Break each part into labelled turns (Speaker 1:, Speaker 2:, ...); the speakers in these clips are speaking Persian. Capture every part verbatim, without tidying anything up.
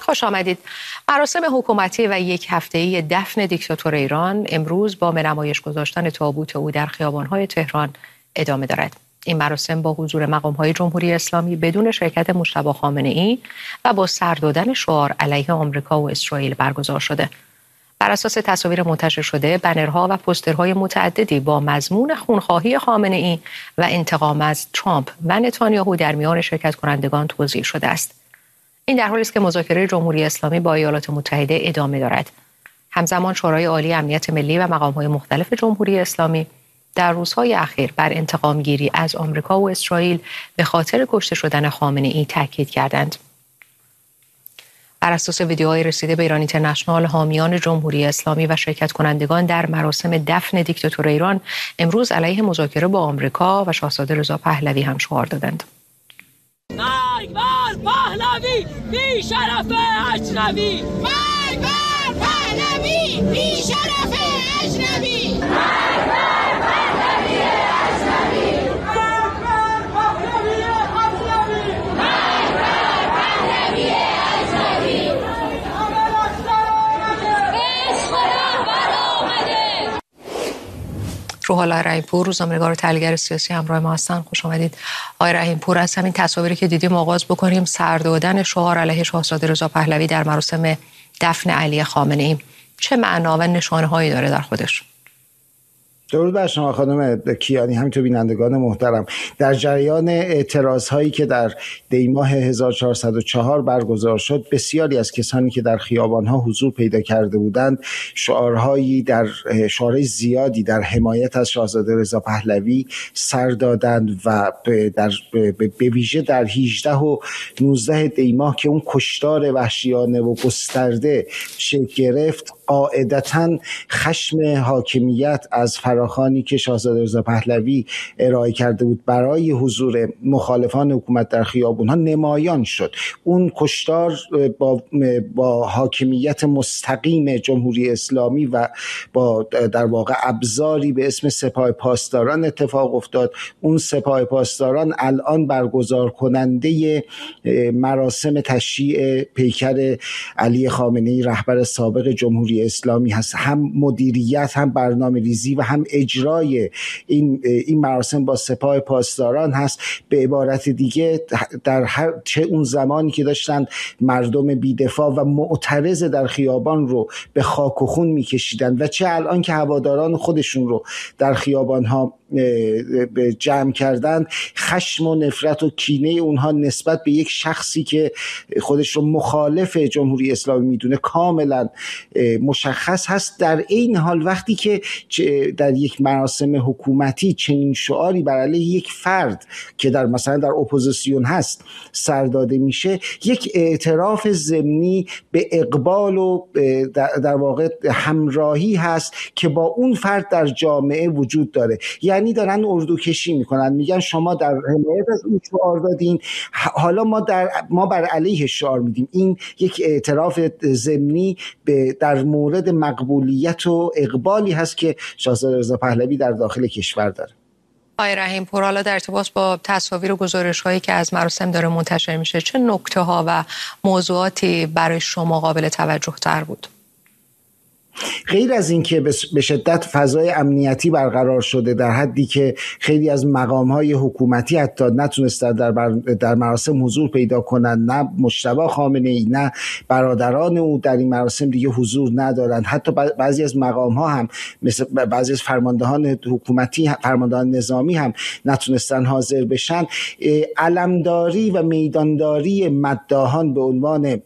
Speaker 1: خوش آمدید. مراسم حکومتی و یک هفته‌ای دفن دیکتاتور ایران امروز با به نمایش گذاشتن تابوت او در خیابان‌های تهران ادامه دارد. این مراسم با حضور مقام‌های جمهوری اسلامی بدون شرکت مجتبی خامنه‌ای و با سر دادن شعار علیه آمریکا و اسرائیل برگزار شده. بر اساس تصاویر منتشر شده، بنرها و پوسترهای متعددی با مضمون خونخواهی خامنه‌ای و انتقام از ترامپ و نتانیاهو در میان شرکت کنندگان توزیع شده است. این در حالی است که مذاکره جمهوری اسلامی با ایالات متحده ادامه دارد. همزمان شورای عالی امنیت ملی و مقام‌های مختلف جمهوری اسلامی در روزهای اخیر بر انتقام گیری از آمریکا و اسرائیل به خاطر کشته شدن خامنه‌ای تاکید کردند. بر اساس ویدیوهای رسیده به ایران اینترنشنال، حامیان جمهوری اسلامی و شرکت کنندگان در مراسم دفن دیکتاتور ایران امروز علیه مذاکره با آمریکا و شاهزاده رضا پهلوی هم شعار دادند.
Speaker 2: مرگ بر پهلوی بی شرف اجنبی، مرگ بر پهلوی بی شرف اجنبی، مرگ بر پهلوی اجنبی، مرگ بر پهلوی اجنبی، مرگ بر پهلوی اجنبی. عشق رهبر آمده.
Speaker 1: روح‌الله رحیم‌پور، روزنامه‌نگار تحلیلگر سیاسی همراه ما هستن. خوش آمدید آقای رحیم‌پور. از همین تصاویری که دیدیم آغاز بکنیم. سر دادن شعار علیه شاهزاده رضا پهلوی در مراسم دفن علی خامنه‌ای چه معنا و نشانه‌هایی داره در خودش؟
Speaker 3: درود بر شما خانم کیانی، همینطور بینندگان محترم. در جریان اعتراض‌هایی که در دی‌ماه هزار و چهارصد و چهار برگزار شد، بسیاری از کسانی که در خیابان‌ها حضور پیدا کرده بودند شعارهایی در شعارهای زیادی در حمایت از شاهزاده رضا پهلوی سر دادند و در به ویژه در هجده و نوزده دی‌ماه که اون کشتار وحشیانه و گسترده شکل گرفت، قاعدتاً خشم حاکمیت از فراخوانی که شاهزاده رضا پهلوی ارائه کرده بود برای حضور مخالفان حکومت در خیابون‌ها نمایان شد. اون کشتار با با حاکمیت مستقیم جمهوری اسلامی و با در واقع ابزاری به اسم سپاه پاسداران اتفاق افتاد. اون سپاه پاسداران الان برگزار کننده مراسم تشییع پیکر علی خامنه‌ای رهبر سابق جمهوری اسلامی هست. هم مدیریت، هم برنامه‌ریزی و هم اجرای این این مراسم با سپاه پاسداران هست. به عبارت دیگه در هر چه اون زمانی که داشتن مردم بی‌دفاع و معترض در خیابان رو به خاک و خون می‌کشیدن و چه الان که هواداران خودشون رو در خیابان‌ها به جمع کردن، خشم و نفرت و کینه اونها نسبت به یک شخصی که خودش رو مخالف جمهوری اسلامی میدونه کاملا مشخص هست. در این حال وقتی که در یک مراسم حکومتی چنین شعاری بر علیه یک فرد که در مثلا در اپوزیسیون هست سر داده میشه، یک اعتراف ضمنی به اقبال و در واقع همراهی هست که با اون فرد در جامعه وجود داره. یعنی دارن اردو کشی میکنن، میگن شما در حمایت از اون شعار دادین، حالا ما در ما بر علیه شعار میدیم. این یک اعتراف ضمنی به در مورد مقبولیت و اقبالی هست که شاهزاده رضا پهلوی در داخل کشور داره.
Speaker 1: آقای رحیم‌پور، حالا در ارتباط با تصاویر و گزارش‌هایی که از مراسم داره منتشر میشه، چه نکته‌ها و موضوعاتی برای شما قابل توجه تر بود؟
Speaker 3: غیر از این که به شدت فضای امنیتی برقرار شده در حدی که خیلی از مقام‌های حکومتی حتی نتونستن در, بر... در مراسم حضور پیدا کنند، نه مجتبی خامنه‌ای نه برادران او در این مراسم دیگه حضور ندارند. حتی بعضی از مقام‌ها هم مثل بعضی از فرماندهان حکومتی، فرماندهان نظامی هم نتونستن حاضر بشن. علمداری و میدانداری مداحان به عنوان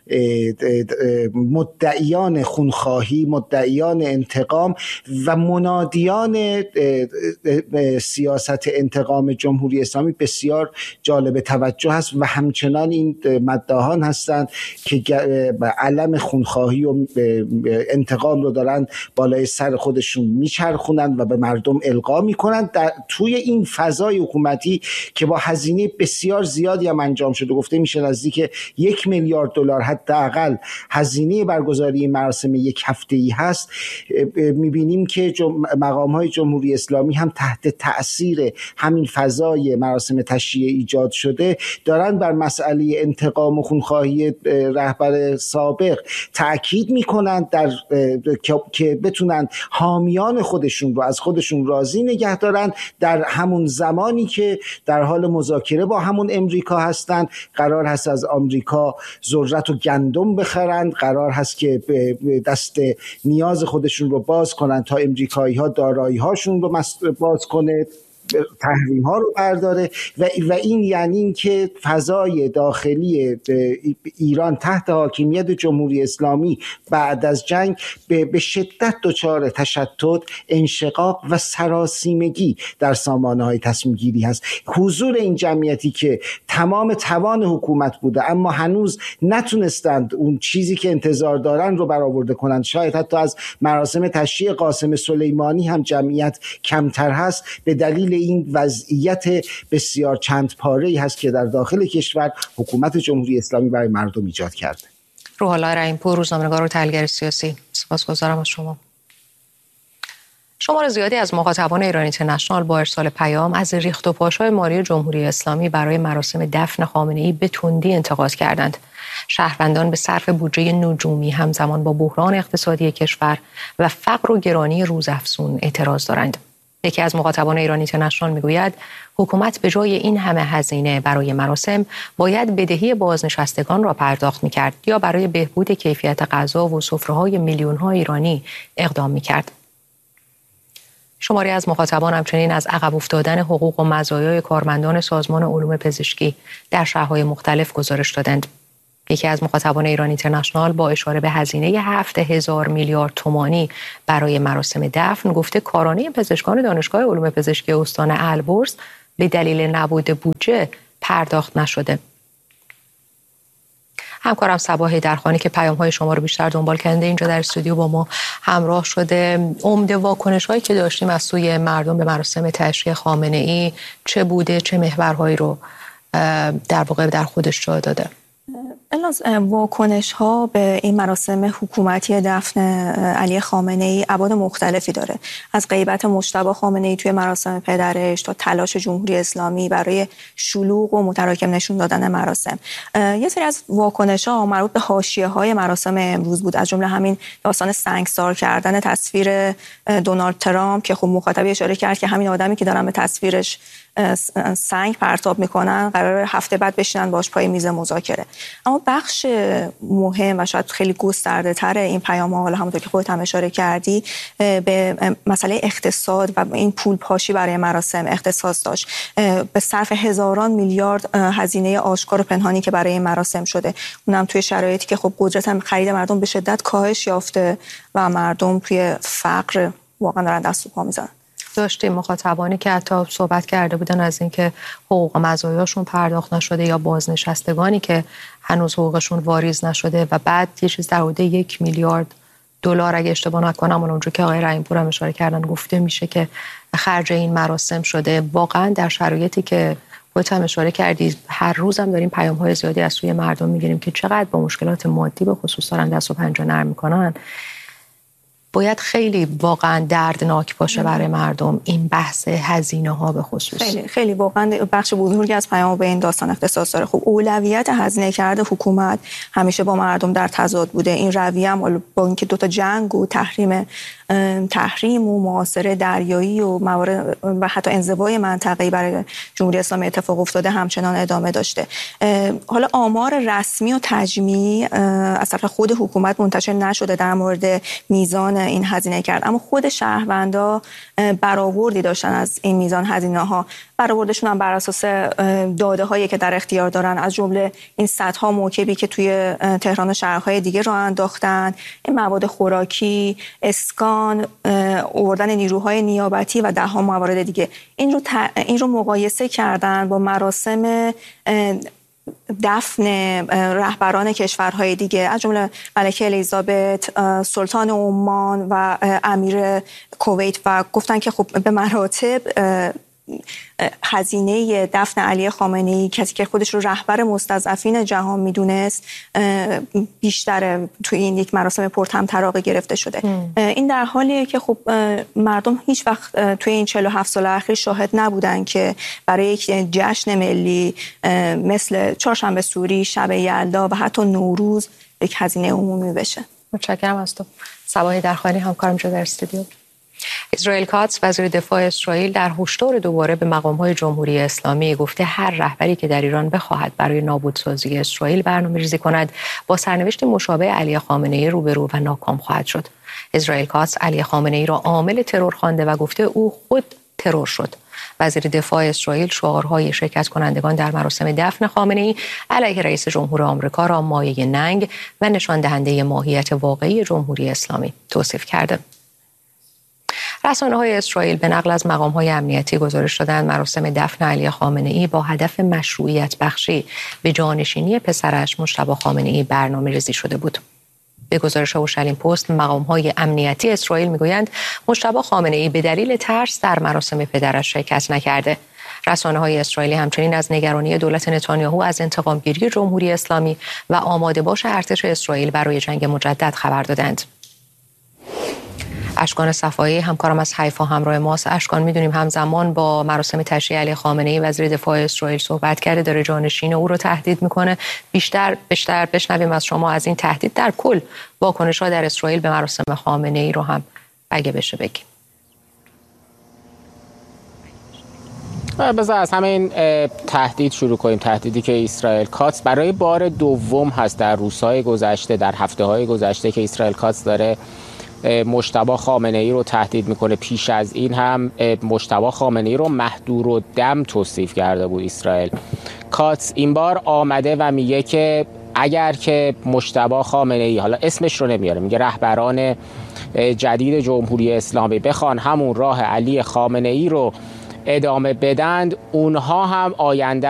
Speaker 3: مدعیان خونخواهی، مدعیان انتقام و منادیان سیاست انتقام جمهوری اسلامی بسیار جالب توجه است و همچنان این مداحان هستند که علم خونخواهی و انتقام رو دارن بالای سر خودشون میچرخونن و به مردم القا میکنن. در توی این فضای حکومتی که با هزینه بسیار زیادی هم انجام شده، گفته میشه نزدیک یک میلیارد دلار حداقل هزینه برگزاری مراسم یک هفته هفته‌ای هست، می‌بینیم که مقام‌های جمهوری اسلامی هم تحت تأثیر همین فضای مراسم تشییع ایجاد شده دارن بر مسئله انتقام و خونخواهی رهبر سابق تأکید میکنند در که بتونن حامیان خودشون رو از خودشون راضی نگه دارن در همون زمانی که در حال مذاکره با همون امریکا هستند. قرار هست از آمریکا ذرت و گندم بخرند، قرار هست که دست نیاز خودشون رو باز کنند تا امریکایی ها دارایی هاشون رو باز کنه، تحریم ها رو برداره و و این یعنی این که فضای داخلی ایران تحت حاکمیت جمهوری اسلامی بعد از جنگ به شدت دچار تشتت، انشقاق و سراسیمگی در سامانه های تصمیم گیری هست. حضور این جمعیتی که تمام توان حکومت بوده اما هنوز نتونستند اون چیزی که انتظار دارن رو برآورده کنند، شاید حتی از مراسم تشییع قاسم سلیمانی هم جمعیت کمتر هست، به دلیل این وضعیت بسیار چند پاره‌ای هست که در داخل کشور حکومت جمهوری اسلامی برای مردم ایجاد کرده.
Speaker 1: روح الله رحیم‌پور، روزنامه‌نگار و تحلیلگر سیاسی، سپاسگزارم از شما. شمار زیادی از مخاطبان ایران اینترنشنال با ارسال پیام از ریخت و پاش‌های مالی جمهوری اسلامی برای مراسم دفن خامنه‌ای به تندی انتقاد کردند. شهروندان به صرف بودجه نجومی همزمان با بحران اقتصادی کشور و فقر و گرانی روزافزون اعتراض دارند. یکی از مخاطبان ایران اینترنشنال میگوید حکومت به جای این همه هزینه برای مراسم باید بدهی بازنشستگان را پرداخت میکرد یا برای بهبود کیفیت غذا و سفره‌های میلیون‌ها ایرانی اقدام میکرد. شماری از مخاطبان همچنین از عقب افتادن حقوق و مزایای کارمندان سازمان علوم پزشکی در شهرهای مختلف گزارش دادند. یکی از مخاطبان ایران اینترنشنال با اشاره به هزینه هفت هزار میلیارد تومانی برای مراسم دفن گفته کارانه پزشکان دانشگاه علوم پزشکی استان البرز به دلیل نبود بودجه پرداخت نشده. همکارم صباح هیدرخانی که پیام‌های شما رو بیشتر دنبال کرده اینجا در استودیو با ما همراه شده. عمده واکنش‌هایی که داشتیم از سوی مردم به مراسم تشییع خامنه‌ای چه بوده، چه محورهایی رو در واقع در خودش جا داده؟
Speaker 4: الناز واکنش ها به این مراسم حکومتی دفن علی خامنه‌ای ابعاد مختلفی داره، از غیبت مجتبی خامنه‌ای توی مراسم پدرش تا تلاش جمهوری اسلامی برای شلوغ و متراکم نشون دادن مراسم. یه سری از واکنش ها مربوط به حاشیه های مراسم امروز بود، از جمله همین داستان سنگسار کردن تصویر دونالد ترامپ که خب مخاطبی اشاره کرد که همین آدمی که دارن به تصویرش سنگ پرتاب میکنن قرار هفته بعد بشینن باش پای میز مذاکره. اما بخش مهم و شاید خیلی گسترده تر این پیام ها، حالا همونطور که خودت هم اشاره کردی، به مسئله اقتصاد و این پول پاشی برای مراسم اختصاص داشت. به صرف هزاران میلیارد هزینه آشکار و پنهانی که برای این مراسم شده، اونم توی شرایطی که خب قدرت خرید مردم به شدت کاهش یافته و مردم توی فقر واقعا دارن دست و پا میزنن.
Speaker 1: داشتیم مخاطبانی که حتی صحبت کرده بودن از اینکه حقوق مزایاشون پرداخت نشده یا بازنشستگانی که هنوز حقوقشون واریز نشده و بعد یه چیز در حدود یک میلیارد دلار اگه اشتباه نکنم اونجا که آقای رحیم‌پور هم اشاره کردن گفته میشه که خرج این مراسم شده. واقعا در شرایطی که خودت هم اشاره کردی هر روز هم داریم پیام‌های زیادی از سوی مردم میگیریم که چقدر با مشکلات مادی به خصوص دارن دست و پنجه نرم میکنن، باید خیلی واقعا دردناک باشه برای مردم این بحث هزینه ها به خصوص.
Speaker 4: خیلی خیلی واقعا بخش بزرگی از پیام به این داستان اختصاص داره. خب اولویت هزینه کرده حکومت همیشه با مردم در تضاد بوده. این رویه هم با اینکه دو تا جنگ و تحریم تحریم و محاصره دریایی و موارد و حتی انزوای منطقه‌ای برای جمهوری اسلامی اتفاق افتاده همچنان ادامه داشته. حالا آمار رسمی و تجمیعی از طرف خود حکومت منتشر نشده در مورد میزان این هزینه کرد، اما خود شهروندا برآوردی داشتن از این میزان هزینه ها. برآوردشون هم بر اساس داده هایی که در اختیار دارن، از جمله این صدها موکبی که توی تهران و شهرهای دیگه راه انداختن، این مواد خوراکی، اسکان، آوردن نیروهای نیابتی و ده ها موارد دیگه، این رو ت... این رو مقایسه کردن با مراسم دفن رهبران کشورهای دیگه، از جمله ملکه الیزابت، سلطان عمان و امیر کویت، و گفتن که خب به مراتب هزینه دفن علی خامنه‌ای، کسی که خودش رو رهبر مستضعفین جهان میدونست، بیشتر توی این یک مراسم پرطمطراق گرفته شده. ام. این در حالیه که خب مردم هیچ وقت توی این چهل و هفت سال اخیر شاهد نبودن که برای یک جشن ملی مثل چهارشنبه سوری، شب یلدا و حتی نوروز یک هزینه عمومی بشه.
Speaker 1: متشکرم از تو. صباح درخانی همکارم جو در استودیو. اسرائیل کاتس وزیر دفاع اسرائیل در هشدار دوباره به مقام‌های جمهوری اسلامی گفته هر رهبری که در ایران بخواهد برای نابودسازی اسرائیل برنامه‌ریزی کند با سرنوشت مشابه علی خامنه‌ای روبرو و ناکام خواهد شد. اسرائیل کاتس علی خامنه‌ای را عامل ترور خوانده و گفته او خود ترور شد. وزیر دفاع اسرائیل شعارهای شرکت کنندگان در مراسم دفن خامنه‌ای علیه رئیس جمهور آمریکا را مایه ننگ و نشان دهنده ماهیت واقعی جمهوری اسلامی توصیف کرده. رسانه‌های اسرائیل به نقل از مقام‌های امنیتی گزارش دادند مراسم دفن علی خامنه‌ای با هدف مشروعیت بخشی به جانشینی پسرش مجتبی خامنه‌ای برنامه‌ریزی شده بود. به گزارش اورشلیم پست مقام‌های امنیتی اسرائیل می‌گویند مجتبی خامنه‌ای به دلیل ترس در مراسم پدرش شرکت نکرده. رسانه‌های اسرائیلی همچنین از نگرانی دولت نتانیاهو از انتقام‌گیری جمهوری اسلامی و آماده باش ارتش اسرائیل برای جنگ مجدد خبر دادند. اشکان صفایی همکارم از حیفا همراه ماست. اشکان، میدونیم همزمان با مراسم تشییع علی خامنه‌ای وزیر دفاع اسرائیل صحبت کرده، داره جانشین او رو تهدید میکنه. بیشتر بیشتر بشنویم از شما از این تهدید، در کل واکنش‌ها در اسرائیل به مراسم خامنه‌ای رو هم اگه بشه بگیم.
Speaker 5: بذار از همین تهدید شروع کنیم. تهدیدی که اسرائیل کاتس برای بار دوم هست در روزهای گذشته، در هفته‌های گذشته که اسرائیل کاتس داره مجتبی خامنه‌ای رو تهدید میکنه. پیش از این هم مجتبی خامنه‌ای رو مهدور و دم توصیف کرده بود اسرائیل کاتس. این بار آمده و میگه که اگر که مجتبی خامنه‌ای، حالا اسمش رو نمیاره، میگه رهبران جدید جمهوری اسلامی بخوان همون راه علی خامنه‌ای رو ادامه بدند، اونها هم آینده